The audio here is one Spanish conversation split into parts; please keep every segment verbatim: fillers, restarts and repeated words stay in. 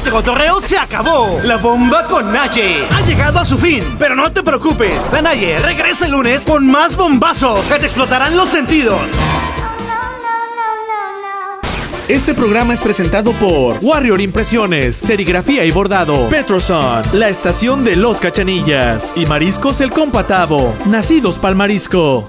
este cotorreo se acabó. La bomba con Naye ha llegado a su fin. Pero no te preocupes, la Naye regresa el lunes con más bombazos que te explotarán los sentidos. Este programa es presentado por Warrior Impresiones, Serigrafía y Bordado, Petroson, la estación de los Cachanillas y Mariscos El Compa Tavo, nacidos pa'l marisco.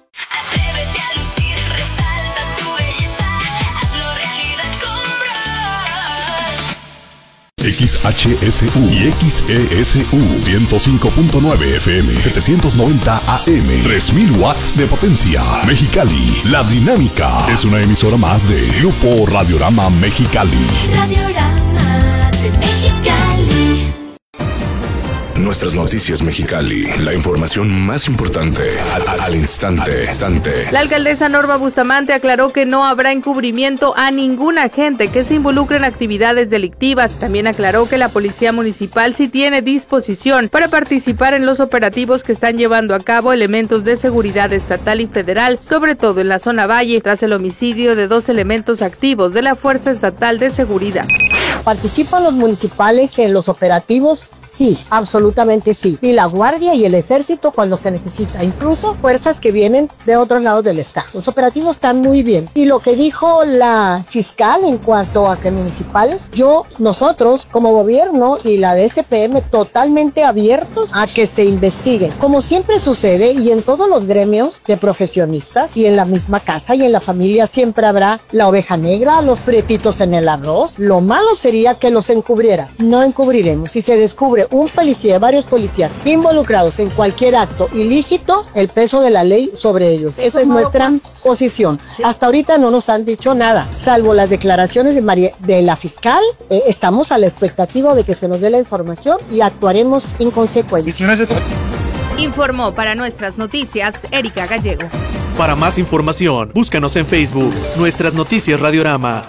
X H S U y X E S U ciento cinco punto nueve F M, setecientos noventa A M, tres mil watts de potencia. Mexicali, La Dinámica es una emisora más de Grupo Radiorama Mexicali. Radiorama de Mexicali. Nuestras noticias Mexicali, la información más importante al, al instante, instante. La alcaldesa Norma Bustamante aclaró que no habrá encubrimiento a ningún agente que se involucre en actividades delictivas. También aclaró que la policía municipal sí tiene disposición para participar en los operativos que están llevando a cabo elementos de seguridad estatal y federal, sobre todo en la zona Valle, tras el homicidio de dos elementos activos de la Fuerza Estatal de Seguridad. ¿Participan los municipales en los operativos? Sí, absolutamente sí. Y la Guardia y el Ejército cuando se necesita, incluso fuerzas que vienen de otros lados del estado. Los operativos están muy bien. Y lo que dijo la fiscal en cuanto a que municipales, yo, nosotros como gobierno y la D S P M totalmente abiertos a que se investiguen. Como siempre sucede y en todos los gremios de profesionistas y en la misma casa y en la familia siempre habrá la oveja negra, los prietitos en el arroz. Lo malo sería que los encubriera. No encubriremos. Si se descubre un policía, varios policías involucrados en cualquier acto ilícito, el peso de la ley sobre ellos. Esa es nuestra posición. Hasta ahorita no nos han dicho nada, salvo las declaraciones de, María, de la fiscal. Eh, estamos a la expectativa de que se nos dé la información y actuaremos en consecuencia. Informó para Nuestras Noticias Erika Gallego. Para más información, búscanos en Facebook, Nuestras Noticias Radiorama.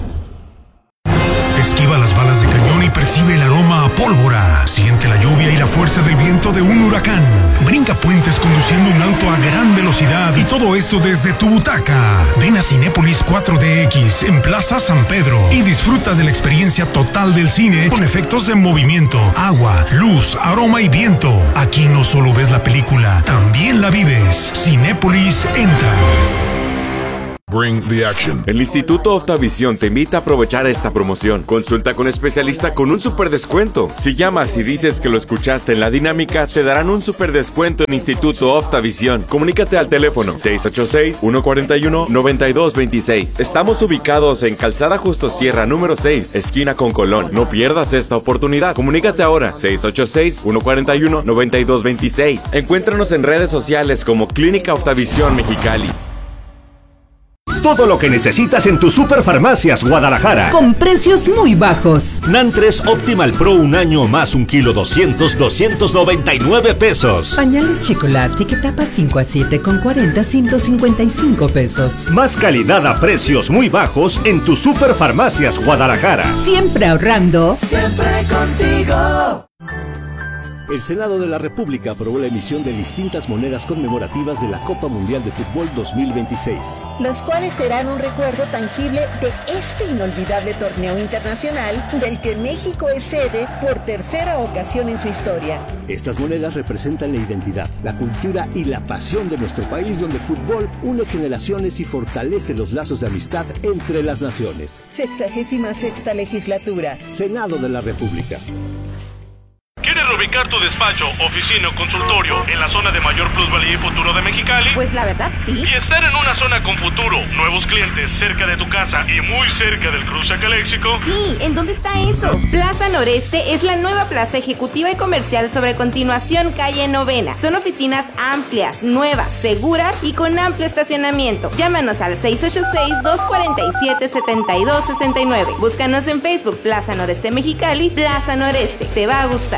Esquiva las balas de cañón y percibe el aroma a pólvora. Siente la lluvia y la fuerza del viento de un huracán. Brinca puentes conduciendo un auto a gran velocidad y todo esto desde tu butaca. Ven a Cinépolis cuatro D X en Plaza San Pedro y disfruta de la experiencia total del cine con efectos de movimiento, agua, luz, aroma y viento. Aquí no solo ves la película, también la vives. Cinépolis entra. Bring the action. El Instituto Optavisión te invita a aprovechar esta promoción. Consulta con especialista con un super descuento. Si llamas y dices que lo escuchaste en La Dinámica, te darán un super descuento en Instituto Optavisión. Comunícate al teléfono seis ocho seis, uno cuatro uno, nueve dos dos seis. Estamos ubicados en Calzada Justo Sierra número seis, esquina con Colón. No pierdas esta oportunidad. Comunícate ahora seis ocho seis, uno cuatro uno, nueve dos dos seis. Encuéntranos en redes sociales como Clínica Optavisión Mexicali. Todo lo que necesitas en tus Superfarmacias Guadalajara. Con precios muy bajos. Nantres Optimal Pro un año más un kilo doscientos, doscientos noventa y nueve pesos. Pañales Chicolastic etapa cinco a siete con cuarenta, ciento cincuenta y cinco pesos. Más calidad a precios muy bajos en tus Superfarmacias Guadalajara. Siempre ahorrando. Siempre contigo. El Senado de la República aprobó la emisión de distintas monedas conmemorativas de la Copa Mundial de Fútbol dos mil veintiséis. Las cuales serán un recuerdo tangible de este inolvidable torneo internacional del que México es sede por tercera ocasión en su historia. Estas monedas representan la identidad, la cultura y la pasión de nuestro país, donde el fútbol une generaciones y fortalece los lazos de amistad entre las naciones. Sexagésima sexta legislatura. Senado de la República. ¿Quieres reubicar tu despacho, oficina o consultorio en la zona de mayor plusvalía y futuro de Mexicali? Pues la verdad, sí. Y estar en una zona con futuro, nuevos clientes, cerca de tu casa y muy cerca del cruce a Caléxico. Sí, ¿en dónde está eso? Plaza Noreste es la nueva plaza ejecutiva y comercial sobre Continuación Calle Novena. Son oficinas amplias, nuevas, seguras y con amplio estacionamiento. Llámanos al seis ocho seis, dos cuatro siete, siete dos seis nueve. Búscanos en Facebook Plaza Noreste Mexicali, Plaza Noreste. Te va a gustar.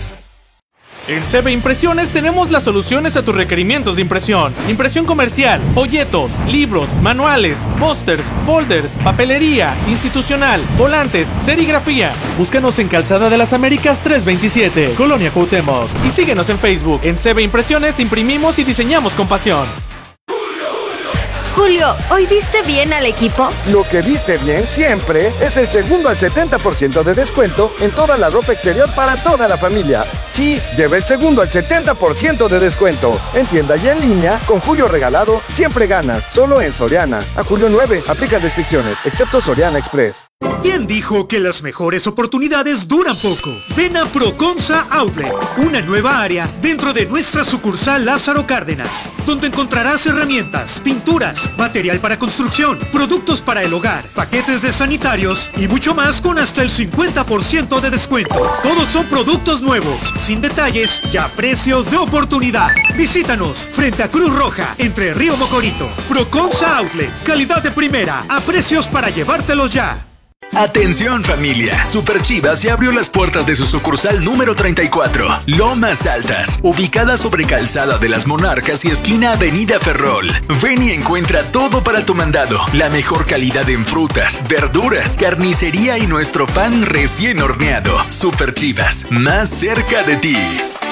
En C B Impresiones tenemos las soluciones a tus requerimientos de impresión. Impresión comercial, folletos, libros, manuales, pósters, folders, papelería, institucional, volantes, serigrafía. Búscanos en Calzada de las Américas trescientos veintisiete, Colonia Cuauhtémoc. Y síguenos en Facebook. En C B Impresiones imprimimos y diseñamos con pasión. Julio, ¿hoy viste bien al equipo? Lo que viste bien siempre es el segundo al setenta por ciento de descuento en toda la ropa exterior para toda la familia. Sí, lleva el segundo al setenta por ciento de descuento. En tienda y en línea, con Julio regalado, siempre ganas. Solo en Soriana. A julio nueve, aplica restricciones, excepto Soriana Express. ¿Quién dijo que las mejores oportunidades duran poco? Ven a Proconsa Outlet, una nueva área dentro de nuestra sucursal Lázaro Cárdenas, donde encontrarás herramientas, pinturas, material para construcción, productos para el hogar, paquetes de sanitarios y mucho más con hasta el cincuenta por ciento de descuento. Todos son productos nuevos, sin detalles y a precios de oportunidad. Visítanos frente a Cruz Roja, entre Río Mocorito. Proconsa Outlet, calidad de primera, a precios para llevártelos ya. Atención familia, Super Chivas ya abrió las puertas de su sucursal número treinta y cuatro, Lomas Altas, ubicada sobre Calzada de las Monarcas y esquina Avenida Ferrol. Ven y encuentra todo para tu mandado, la mejor calidad en frutas, verduras, carnicería y nuestro pan recién horneado. Super Chivas, más cerca de ti.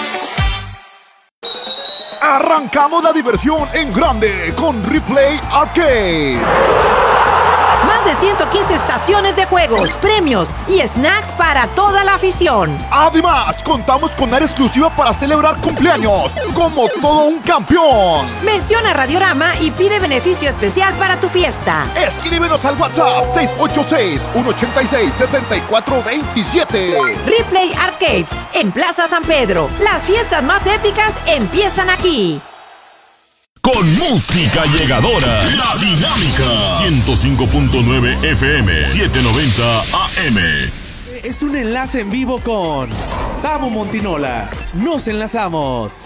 Arrancamos la diversión en grande con Replay Arcade. Más de ciento quince estaciones de juegos, premios y snacks para toda la afición. Además, contamos con área exclusiva para celebrar cumpleaños, como todo un campeón. Menciona Radiorama y pide beneficio especial para tu fiesta. Escríbenos al WhatsApp seis ocho seis, uno ocho seis, seis cuatro dos siete. Replay Arcades, en Plaza San Pedro. Las fiestas más épicas empiezan aquí. Con música llegadora, La Dinámica ciento cinco punto nueve F M, setecientos noventa A M. Es un enlace en vivo con Tabo Montinola. Nos enlazamos.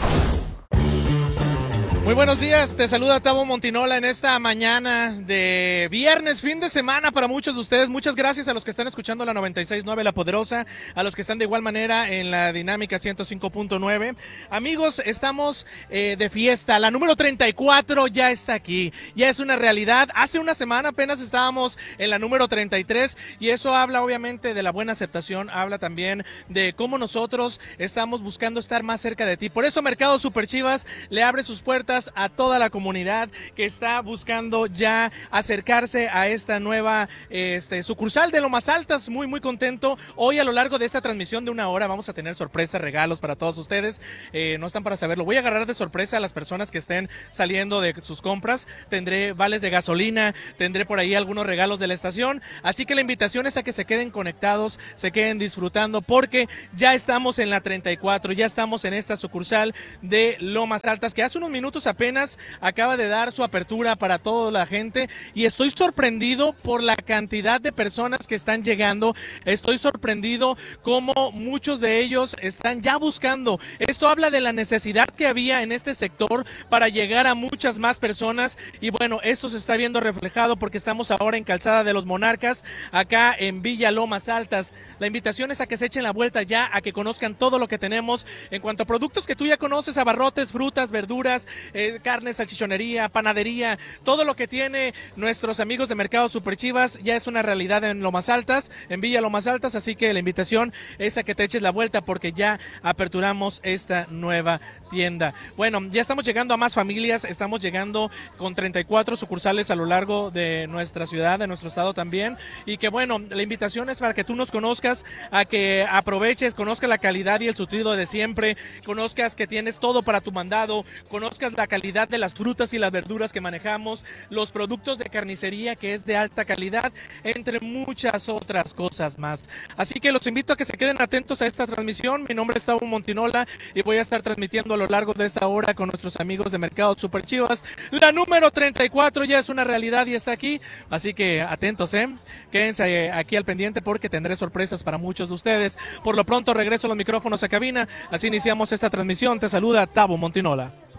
Muy buenos días, te saluda Tabo Montinola en esta mañana de viernes, fin de semana para muchos de ustedes. Muchas gracias a los que están escuchando la noventa y seis punto nueve La Poderosa, a los que están de igual manera en la Dinámica ciento cinco punto nueve. Amigos, estamos eh, de fiesta, la número treinta y cuatro ya está aquí, ya es una realidad. Hace una semana apenas estábamos en la número treinta y tres y eso habla obviamente de la buena aceptación, habla también de cómo nosotros estamos buscando estar más cerca de ti. Por eso Mercado Super Chivas le abre sus puertas a toda la comunidad que está buscando ya acercarse a esta nueva este, sucursal de Lomas Altas. Muy muy contento. Hoy a lo largo de esta transmisión de una hora vamos a tener sorpresas, regalos para todos ustedes. Eh, no están para saberlo. Voy a agarrar de sorpresa a las personas que estén saliendo de sus compras. Tendré vales de gasolina, tendré por ahí algunos regalos de la estación. Así que la invitación es a que se queden conectados, se queden disfrutando porque ya estamos en la treinta y cuatro, ya estamos en esta sucursal de Lomas Altas que hace unos minutos apenas acaba de dar su apertura para toda la gente y estoy sorprendido por la cantidad de personas que están llegando. Estoy sorprendido como muchos de ellos están ya buscando. Esto habla de la necesidad que había en este sector para llegar a muchas más personas y bueno, esto se está viendo reflejado porque estamos ahora en Calzada de los Monarcas, acá en Villa Lomas Altas. La invitación es a que se echen la vuelta ya, a que conozcan todo lo que tenemos en cuanto a productos que tú ya conoces, abarrotes, frutas, verduras, Eh, carne, salchichonería, panadería, todo lo que tiene nuestros amigos de Mercado Super Chivas ya es una realidad en Lomas Altas, en Villa Lomas Altas, así que la invitación es a que te eches la vuelta porque ya aperturamos esta nueva tienda. Bueno, ya estamos llegando a más familias, estamos llegando con treinta y cuatro sucursales a lo largo de nuestra ciudad, de nuestro estado también, y que bueno, la invitación es para que tú nos conozcas, a que aproveches, conozcas la calidad y el surtido de siempre, conozcas que tienes todo para tu mandado, conozcas la calidad de las frutas y las verduras que manejamos, los productos de carnicería que es de alta calidad, entre muchas otras cosas más. Así que los invito a que se queden atentos a esta transmisión. Mi nombre es Tabo Montinola y voy a estar transmitiendo a lo largo de esta hora con nuestros amigos de Mercado Super Chivas. La número treinta y cuatro ya es una realidad y está aquí, así que atentos, ¿eh? Quédense aquí al pendiente porque tendré sorpresas para muchos de ustedes. Por lo pronto regreso los micrófonos a cabina, así iniciamos esta transmisión. Te saluda Tabo Montinola.